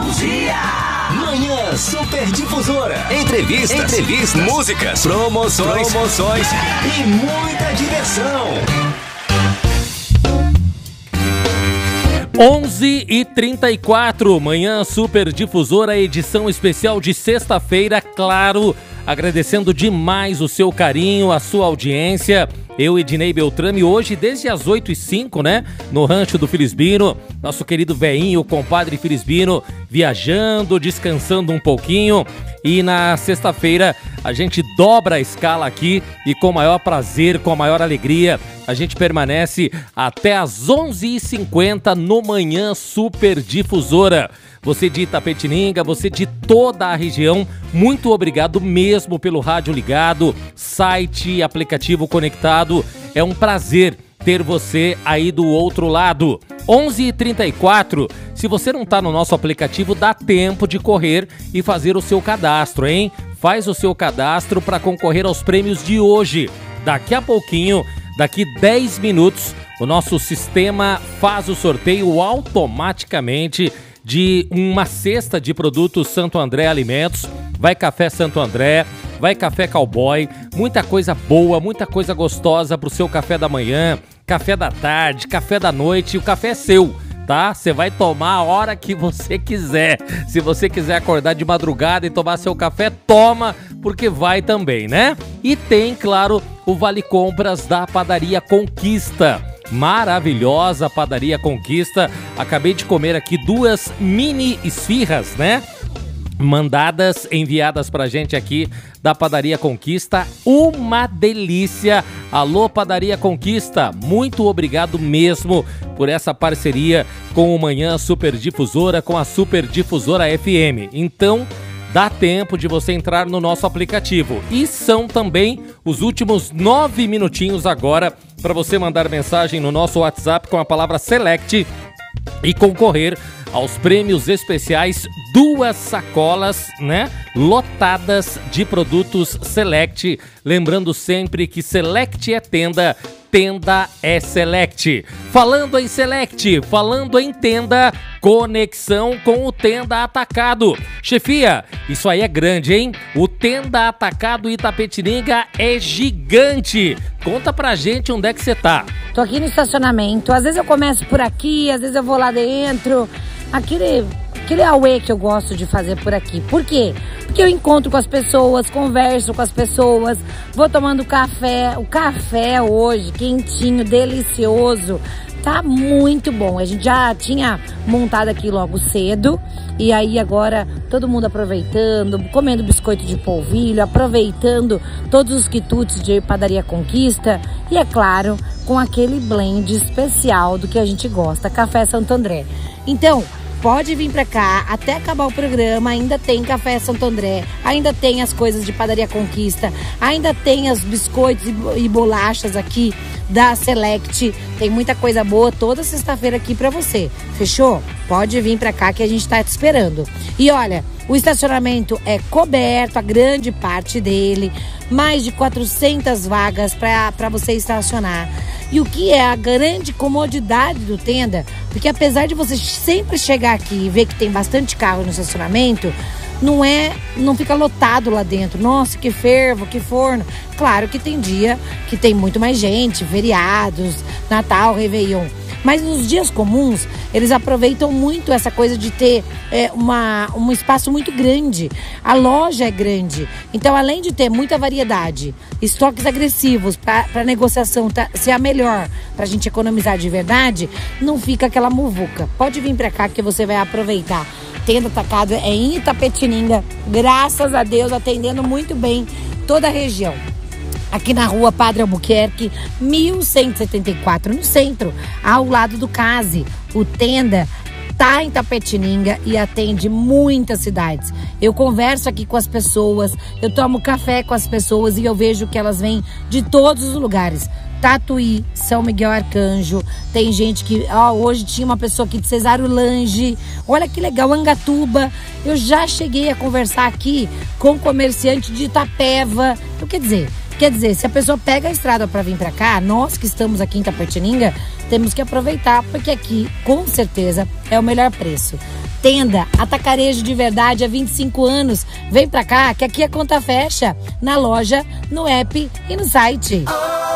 Bom dia! Manhã Super Difusora. Entrevistas, músicas, promoções e muita diversão. 11h34, Manhã Super Difusora, edição especial de sexta-feira, claro, agradecendo demais o seu carinho, a sua audiência. Eu, Ednei Beltrame, hoje desde as 8h05, né, no rancho do Filisbino, nosso querido veinho, o compadre Filisbino, viajando, descansando um pouquinho. E na sexta-feira a gente dobra a escala aqui e com o maior prazer, com a maior alegria, a gente permanece até as 11h50 no Manhã Super Difusora. Você de Itapetininga, você de toda a região, muito obrigado mesmo pelo rádio ligado, site, aplicativo conectado. É um prazer ter você aí do outro lado. 11h34, se você não está no nosso aplicativo, dá tempo de correr e fazer o seu cadastro, hein? Faz o seu cadastro para concorrer aos prêmios de hoje. Daqui a pouquinho, daqui 10 minutos, o nosso sistema faz o sorteio automaticamente de uma cesta de produtos Santo André Alimentos. Vai Café Santo André, vai Café Cowboy, muita coisa boa, muita coisa gostosa pro seu café da manhã, café da tarde, café da noite. O café é seu, tá? Você vai tomar a hora que você quiser. Se você quiser acordar de madrugada e tomar seu café, toma, porque vai também, né? E tem, claro, o Vale Compras da Padaria Conquista. Maravilhosa Padaria Conquista. Acabei de comer aqui 2 mini esfirras, né? Enviadas pra gente aqui da Padaria Conquista. Uma delícia. Alô, Padaria Conquista, muito obrigado mesmo por essa parceria com o Manhã Super Difusora, com a Super Difusora FM. Então, dá tempo de você entrar no nosso aplicativo. E são também os últimos 9 minutinhos agora para você mandar mensagem no nosso WhatsApp com a palavra Select e concorrer aos prêmios especiais, 2 sacolas, né, lotadas de produtos Select. Lembrando sempre que Select é tenda, tenda é Select. Falando em Select, falando em tenda, conexão com o Tenda Atacado. Chefia, isso aí é grande, hein? O Tenda Atacado Itapetininga é gigante. Conta pra gente onde é que você tá. Tô aqui no estacionamento, às vezes eu começo por aqui, às vezes eu vou lá dentro. Aquele auê que eu gosto de fazer por aqui. Por quê? Porque eu encontro com as pessoas, converso com as pessoas, vou tomando café. O café hoje, quentinho, delicioso, tá muito bom. A gente já tinha montado aqui logo cedo. E aí agora todo mundo aproveitando, comendo biscoito de polvilho, aproveitando todos os quitutes de Padaria Conquista. E é claro, com aquele blend especial do que a gente gosta, Café Santo André. Então, pode vir pra cá, até acabar o programa, ainda tem Café Santo André, ainda tem as coisas de Padaria Conquista, ainda tem os biscoitos e bolachas aqui da Select. Tem muita coisa boa toda sexta-feira aqui pra você. Fechou? Pode vir pra cá que a gente tá te esperando. E olha, o estacionamento é coberto, a grande parte dele, mais de 400 vagas pra você estacionar. E o que é a grande comodidade do Tenda, porque apesar de você sempre chegar aqui e ver que tem bastante carro no estacionamento, não fica lotado lá dentro. Nossa, que fervo, que forno. Claro que tem dia que tem muito mais gente, feriados, Natal, Réveillon. Mas nos dias comuns, eles aproveitam muito essa coisa de ter um espaço muito grande. A loja é grande. Então, além de ter muita variedade, estoques agressivos para negociação ser a melhor, para a gente economizar de verdade, não fica aquela muvuca. Pode vir para cá que você vai aproveitar. Tenda Atacado é em Itapetininga, graças a Deus, atendendo muito bem toda a região. Aqui na rua Padre Albuquerque, 1174, no centro, ao lado do Case. O Tenda tá em Itapetininga e atende muitas cidades. Eu converso aqui com as pessoas, eu tomo café com as pessoas e eu vejo que elas vêm de todos os lugares. Tatuí, São Miguel Arcanjo, tem gente que... hoje tinha uma pessoa aqui de Cesário Lange, olha que legal, Angatuba. Eu já cheguei a conversar aqui com um comerciante de Itapeva. Então, quer dizer, se a pessoa pega a estrada para vir para cá, nós que estamos aqui em Itapetininga, temos que aproveitar, porque aqui, com certeza, é o melhor preço. Entenda, atacarejo de verdade há 25 anos. Vem pra cá que aqui a conta fecha. Na loja, no app e no site.